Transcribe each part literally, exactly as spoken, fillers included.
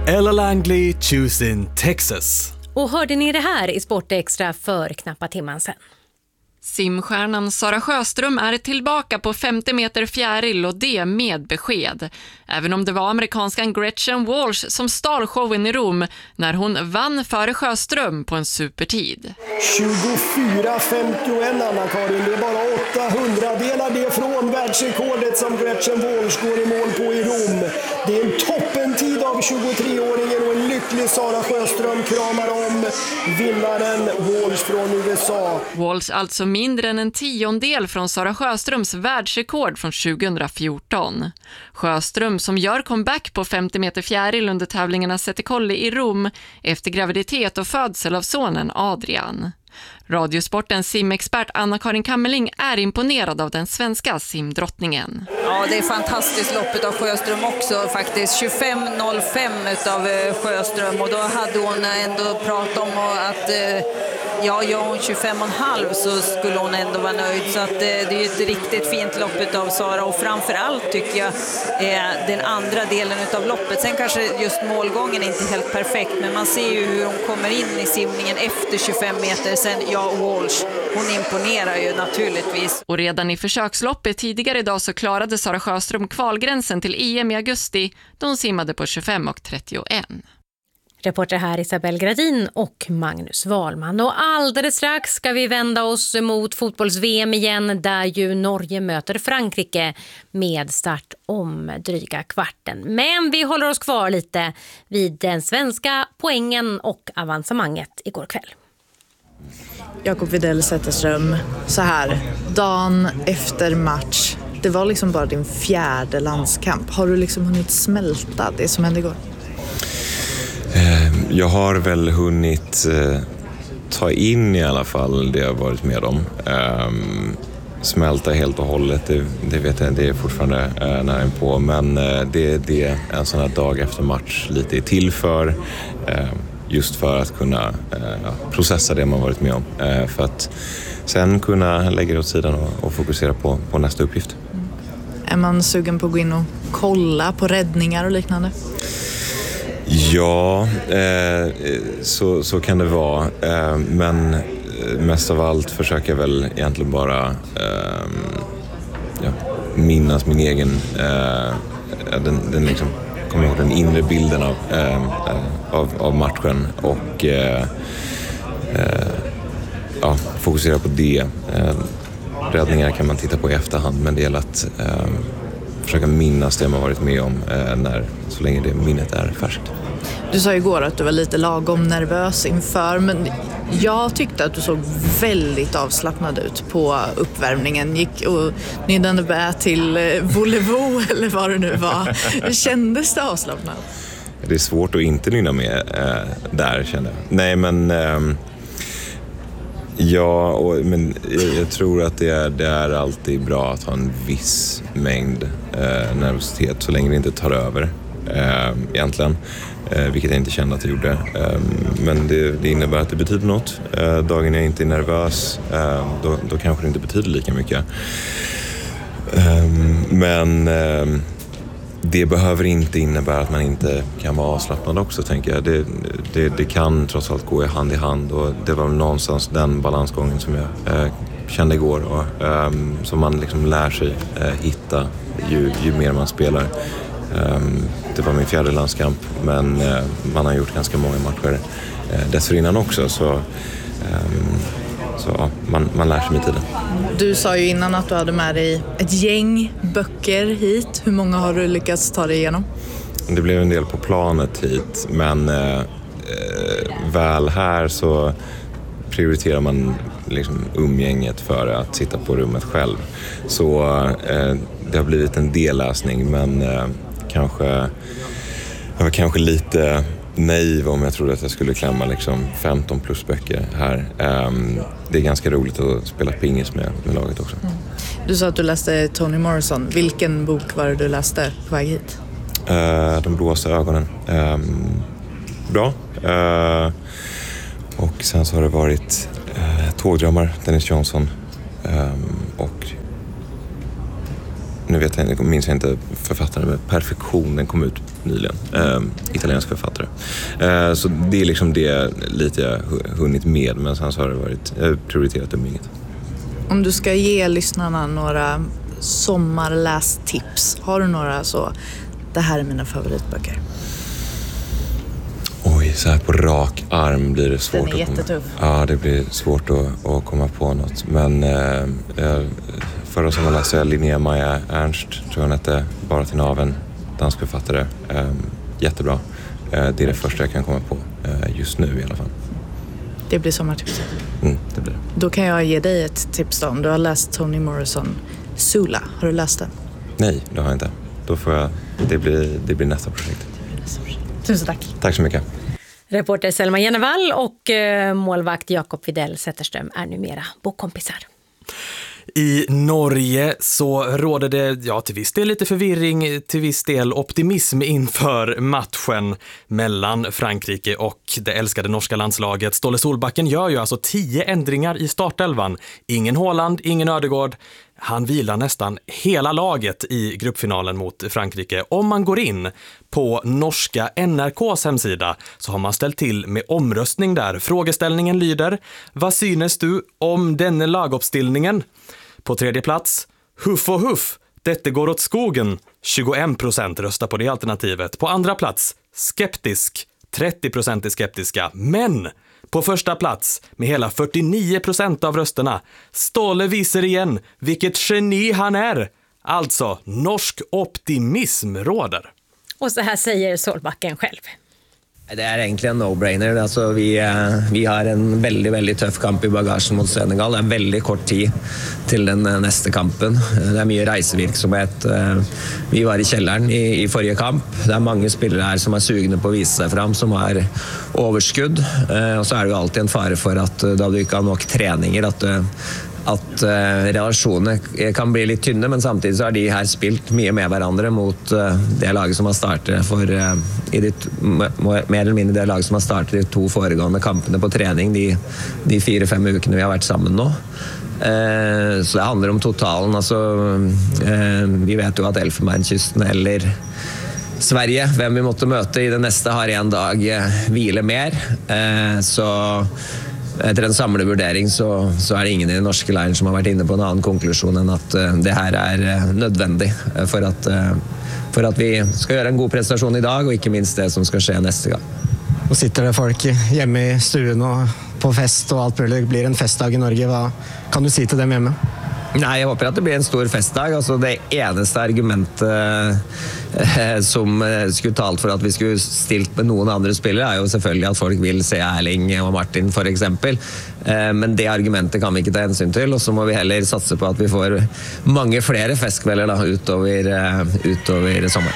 Ella Langley choosing Texas. Och hörde ni det här i Sportextra för knappa timman sedan? Simstjärnan Sara Sjöström är tillbaka på femtio meter fjäril och det med besked. Även om det var amerikanskan Gretchen Walsh som stal showen i Rom när hon vann före Sjöström på en supertid. tjugofyra femtioett Anna-Karin, det är bara åtta hundradelar det från världsrekordet som Gretchen Walsh går i mål på i Rom. Det är en toppentid av tjugotreåringen och en lycklig Sara Sjöström kramar om vinnaren Walsh från U S A. Walsh alltså mindre än en tiondel från Sara Sjöströms världsrekord från tjugohundrafjorton. Sjöström som gör comeback på femtio meter fjäril under tävlingarna Sette Colli i Rom efter graviditet och födsel av sonen Adrian. Radiosportens simexpert Anna-Karin Kammerling är imponerad av den svenska simdrottningen. Ja, det är fantastiskt loppet av Sjöström också faktiskt. tjugofem noll fem utav Sjöström och då hade hon ändå pratat om att ja, gör hon tjugofem och en halv så skulle hon ändå vara nöjd. Så att det är ett riktigt fint loppet av Sara och framförallt tycker jag är den andra delen utav loppet. Sen kanske just målgången är inte helt perfekt men man ser ju hur hon kommer in i simningen efter tjugofem meter. Sen ja, Walsh, hon imponerar ju naturligtvis. Och redan i försöksloppet tidigare idag så klarade Sara Sjöström kvalgränsen till E M i augusti då hon simmade på tjugofem och trettioett. Reporter här Isabel Gradin och Magnus Wahlman. Och alldeles strax ska vi vända oss mot fotbolls-V M igen där ju Norge möter Frankrike med start om dryga kvarten. Men vi håller oss kvar lite vid den svenska poängen och avancemanget igår kväll. Jakob Widell Zetterström, så här, dagen efter match, det var liksom bara din fjärde landskamp. Har du liksom hunnit smälta det som hände igår? Jag har väl hunnit eh, ta in i alla fall det jag varit med om. Eh, smälta helt och hållet, det, det vet jag, det är fortfarande eh, nära på. Men eh, det är det en sån här dag efter match lite är till för. Eh, just för att kunna eh, processa det man varit med om. Eh, för att sen kunna lägga det åt sidan och, och fokusera på, på nästa uppgift. Mm. Är man sugen på att gå in och kolla på räddningar och liknande? Ja, eh, så, så kan det vara. Eh, men mest av allt försöker jag väl egentligen bara eh, ja, minnas min egen, eh, den, den liksom, kommer ihåg den inre bilden av, eh, av, av matchen och eh, eh, ja, fokusera på det. Eh, räddningar kan man titta på i efterhand men det gäller att eh, försöka minnas det man varit med om eh, när, så länge det minnet är färskt. Du sa igår att du var lite lagom nervös inför, men jag tyckte att du såg väldigt avslappnad ut på uppvärmningen. Gick och nyddande bä till volevo eller vad det nu var. Kändes det avslappnad? Det är svårt att inte nynna med eh, där, kände jag. Nej, men... Eh, ja, och, men jag, jag tror att det är, det är alltid bra att ha en viss mängd eh, nervositet så länge det inte tar över eh, egentligen. Eh, vilket jag inte kände att jag gjorde. Eh, men det, det innebär att det betyder något. Eh, dagen jag inte är nervös, eh, då, då kanske det inte betyder lika mycket. Eh, men eh, det behöver inte innebära att man inte kan vara avslappnad också, tänker jag. Det, det, det kan trots allt gå i hand i hand och det var någonstans den balansgången som jag eh, kände igår och eh, som man liksom lär sig eh, hitta ju, ju mer man spelar. Um, det var min fjärde landskamp men uh, man har gjort ganska många matcher uh, dessförinnan också så, um, så ja, man, man lär sig med tiden. Du sa ju innan att du hade med dig ett gäng böcker hit. Hur många har du lyckats ta dig igenom? Det blev en del på planet hit men uh, uh, väl här så prioriterar man liksom umgänget före att sitta på rummet själv. Så uh, det har blivit en delläsning men uh, Kanske, jag var kanske lite naiv om jag trodde att jag skulle klämma liksom femton plus böcker här. Um, det är ganska roligt att spela pingis med, med laget också. Mm. Du sa att du läste Toni Morrison. Vilken bok var det du läste på väg hit? Uh, De blåsa ögonen. Um, bra. Uh, och sen så har det varit uh, Tågdrömmar, Dennis Johnson. Um, och nu vet jag, jag minns jag inte författaren, men Perfektion, den kom ut nyligen. Eh, italiensk författare. Eh, så det är liksom det lite jag hunnit med, men sen så har det varit eh, prioriterat umgänget. Om du ska ge lyssnarna några sommarlästips, har du några så, det här är mina favoritböcker? Oj, så här på rak arm blir det svårt. Den är att komma. jättetuff. Ja, det blir svårt att, att komma på något. Men eh, förra sommaren läste jag Linnea Maja Ernst, tror jag hette, Bara till naven, dansk författare. Eh, jättebra. Eh, det är det första jag kan komma på eh, just nu i alla fall. Det blir sommartipset. Mm, det blir det. Då kan jag ge dig ett tips då. Om du har läst Toni Morrison Sula, har du läst den? Nej, det har jag inte. Då får jag, det blir, det blir nästa projekt. Tusen tack. Tack så mycket. Reporter Selma Jennevall och eh, målvakt Jakob Widell Zetterström är numera bokkompisar. I Norge så råder det ja, till viss del lite förvirring, till viss del optimism inför matchen mellan Frankrike och det älskade norska landslaget. Ståle Solbacken gör ju alltså tio ändringar i startelvan. Ingen Haaland, ingen Ödegård. Han vilar nästan hela laget i gruppfinalen mot Frankrike. Om man går in på norska N R K:s hemsida så har man ställt till med omröstning där. Frågeställningen lyder: vad synes du om denna laguppställningen? På tredje plats, huff och huff, detta går åt skogen. tjugoen procent röstar på det alternativet. På andra plats, skeptisk. trettio procent är skeptiska. Men på första plats, med hela fyrtionio procent av rösterna, Ståle visar igen vilket geni han är. Alltså, norsk optimism råder. Och så här säger Solbacken själv. Det är egentligen en no-brainer. Alltså, vi, vi har en väldigt, väldigt tuff kamp i bagagen mot Senegal. Det är väldigt kort tid till den nästa kampen. Det är mycket reisevirksomhet. Vi var i källaren i, i förra kamp. Det är många spelare här som är sugna på att visa sig fram, som har överskudd. Och så är det ju alltid en fara för att då du inte har nog träningar, att att uh, relationerna kan bli lite tynne, men samtidigt så har de här spilt mycket med varandra mot uh, det laget som har startat för uh, i det mer eller mindre det lag som har startat de två föregående kamperna på träning de de fyra fem veckorna vi har varit samman nu. Uh, så det handlar om totalen, alltså uh, vi vet ju att Elfenbenskysten eller Sverige, vem vi måste möta i det nästa, har en dag uh, vila mer, uh, så efter en samlad vurdering så, så är det ingen i den norska leiren som har varit inne på en annan konklusion än att uh, det här är uh, nödvändigt för att, uh, för att vi ska göra en god prestation idag, och inte minst det som ska ske nästa gång. Och sitter det folk hemma i stuen och på fest och allt möjligt, blir en festdag i Norge, vad kan du säga till dem hemma? Nej, jag hoppas att det blir en stor festdag. Alltså, det eneste argumentet eh, som skulle talt för att vi skulle stilt med någon andra spelare är ju selvfølgelig att folk vill se Erling och Martin för exempel. Eh, men det argumentet kan vi inte ta hänsyn till, och så må vi heller satsa på att vi får många fler festkvällar då, utöver, eh, utöver sommaren.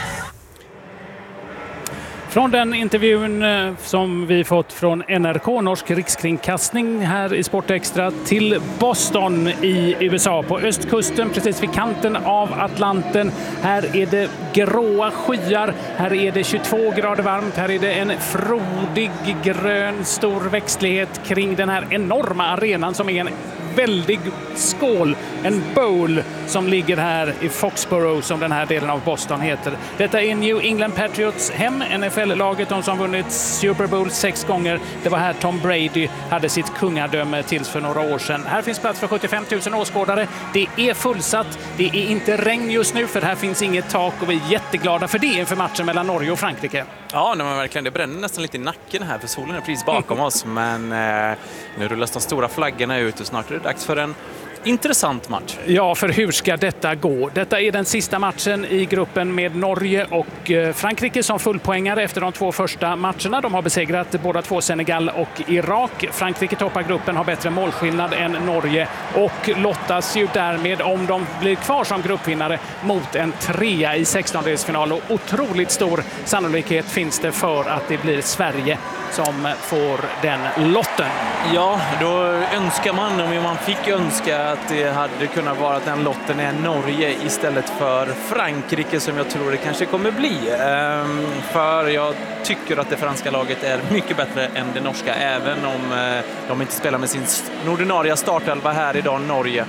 Från den intervjun som vi fått från N R K, norsk rikskringkastning här i Sportextra, till Boston i U S A, på östkusten precis vid kanten av Atlanten. Här är det gråa skyar, här är det tjugotvå grader varmt, här är det en frodig grön stor växtlighet kring den här enorma arenan som är en väldig skål, en bowl som ligger här i Foxborough, som den här delen av Boston heter. Detta är New England Patriots hem, N F L-laget, de som vunnit Super Bowl sex gånger. Det var här Tom Brady hade sitt kungadöme tills för några år sedan. Här finns plats för sjuttiofem tusen åskådare. Det är fullsatt, det är inte regn just nu för här finns inget tak, och vi är jätteglada för det inför matchen mellan Norge och Frankrike. Ja, nej, men verkligen, det bränner nästan lite i nacken här för solen är precis bakom oss, men eh, nu rullas de stora flaggorna ut och snart är det dags för en intressant match. Ja, för hur ska detta gå? Detta är den sista matchen i gruppen med Norge och Frankrike som fullpoängare efter de två första matcherna. De har besegrat båda två Senegal och Irak. Frankrike toppar gruppen, har bättre målskillnad än Norge och lottas ju därmed, om de blir kvar som gruppvinnare, mot en trea i sextondelsfinal, och otroligt stor sannolikhet finns det för att det blir Sverige som får den lotten. Ja, då önskar man, om man fick önska, att det hade kunnat vara att den lotten är Norge istället för Frankrike, som jag tror det kanske kommer bli. Ehm, för jag tycker att det franska laget är mycket bättre än det norska, även om eh, de inte spelar med sin ordinarie startelva här idag, Norge.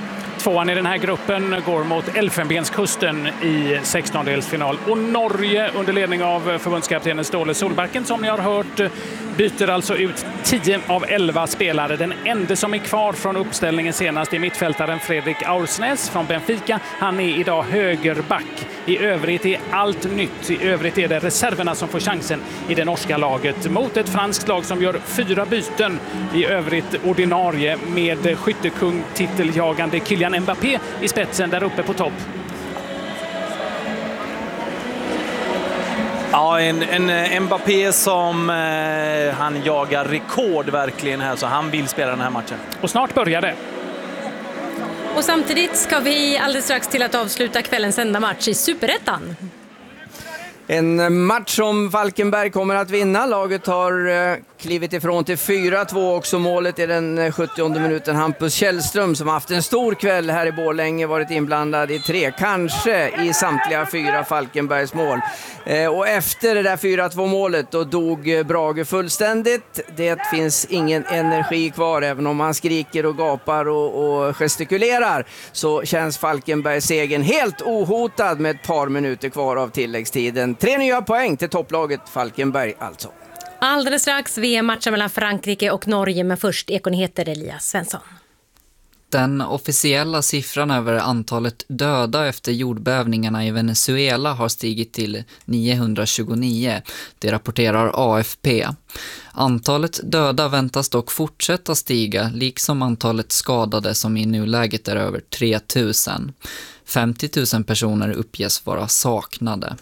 tvåan i den här gruppen går mot Elfenbenskusten i sextondelsfinal. Och Norge under ledning av förbundskaptenen Ståle Solbacken, som ni har hört, byter alltså ut tio av elva spelare. Den enda som är kvar från uppställningen senast är mittfältaren Fredrik Aursnes från Benfica. Han är idag högerback. I övrigt är allt nytt. I övrigt är det reserverna som får chansen i det norska laget mot ett franskt lag som gör fyra byten. I övrigt ordinarie med skyttekung, titeljagande Kylian Mbappé i spetsen där uppe på topp. Ja, en, en Mbappé som eh, han jagar rekord verkligen här, så han vill spela den här matchen. Och snart börjar det. Och samtidigt ska vi alldeles strax till att avsluta kvällens enda match i Superettan. En match som Falkenberg kommer att vinna. Laget har eh, klivit ifrån till fyra två också. Målet i den sjuttionde minuten. Hampus Källström som haft en stor kväll här i Borlänge, varit inblandad i tre, kanske i samtliga fyra Falkenbergs mål. Eh, och efter det där fyra två målet då dog Brage fullständigt. Det finns ingen energi kvar, även om man skriker och gapar och, och gestikulerar. Så känns Falkenbergs segern helt ohotad med ett par minuter kvar av tilläggstiden. Tre nya poäng till topplaget Falkenberg alltså. Alldeles strax V M-matchen mellan Frankrike och Norge, men först Ekonyheter Elias Svensson. Den officiella siffran över antalet döda efter jordbävningarna i Venezuela har stigit till niohundratjugonio. Det rapporterar A F P. Antalet döda väntas dock fortsätta stiga, liksom antalet skadade som i nuläget är över tre tusen. femtio tusen personer uppges vara saknade.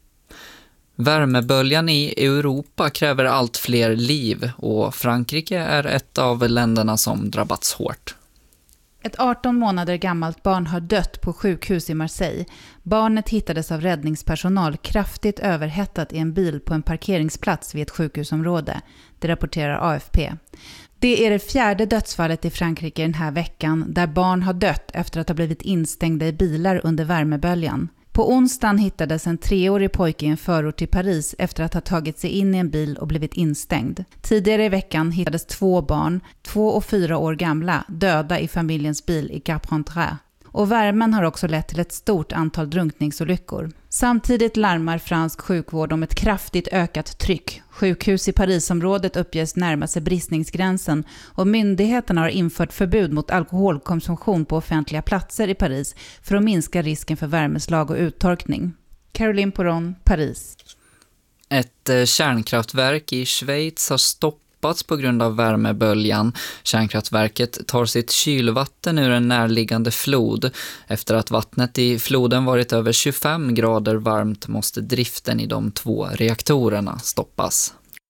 Värmeböljan i Europa kräver allt fler liv och Frankrike är ett av länderna som drabbats hårt. Ett arton månader gammalt barn har dött på sjukhus i Marseille. Barnet hittades av räddningspersonal kraftigt överhettat i en bil på en parkeringsplats vid ett sjukhusområde. Det rapporterar A F P. Det är det fjärde dödsfallet i Frankrike den här veckan där barn har dött efter att ha blivit instängda i bilar under värmeböljan. På onsdagen hittades en treårig pojke i en förort till Paris efter att ha tagit sig in i en bil och blivit instängd. Tidigare i veckan hittades två barn, två och fyra år gamla, döda i familjens bil i Carpentras. Och värmen har också lett till ett stort antal drunkningsolyckor. Samtidigt larmar fransk sjukvård om ett kraftigt ökat tryck. Sjukhus i Parisområdet uppges närma sig bristningsgränsen och myndigheterna har infört förbud mot alkoholkonsumtion på offentliga platser i Paris för att minska risken för värmeslag och uttorkning. Caroline Poron, Paris. Ett kärnkraftverk i Schweiz har stoppats på grund av värmeböljan. Kärnkraftverket tar sitt kylvatten ur en närliggande flod. Efter att vattnet i floden varit över tjugofem grader varmt måste driften i de två reaktorerna stoppas.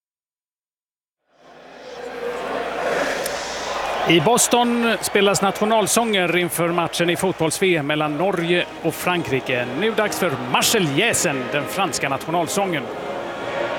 I Boston spelas nationalsånger inför matchen i fotbolls-V mellan Norge och Frankrike. Nu dags för Marseillaisen, den franska nationalsången.